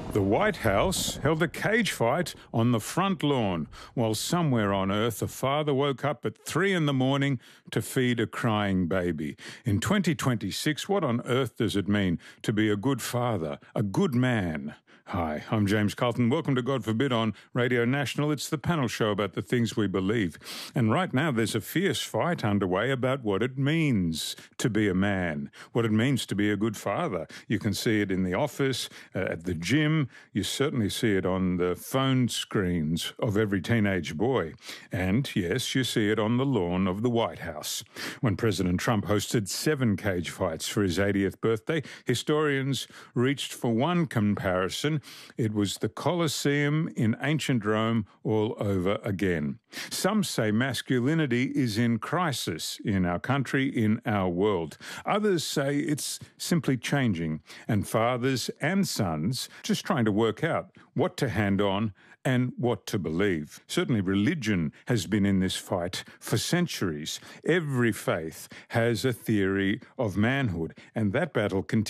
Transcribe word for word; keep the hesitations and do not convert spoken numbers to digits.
The White House held a cage fight on the front lawn while somewhere on Earth a father woke up at three in the morning to feed a crying baby. In twenty twenty-six, what on earth does it mean to be a good father, a good man? Hi, I'm James Carlton. Welcome to God Forbid on Radio National. It's the panel show about the things we believe. And right now there's a fierce fight underway about what it means to be a man, what it means to be a good father. You can see it in the office, uh, at the gym. You certainly see it on the phone screens of every teenage boy. And yes, you see it on the lawn of the White House. When President Trump hosted seven cage fights for his eightieth birthday, historians reached for one comparison. It was the Colosseum in ancient Rome all over again. Some say masculinity is in crisis in our country, in our world. Others say it's simply changing, and fathers and sons just trying to work out what to hand on and what to believe. Certainly religion has been in this fight for centuries. Every faith has a theory of manhood, and that battle continues.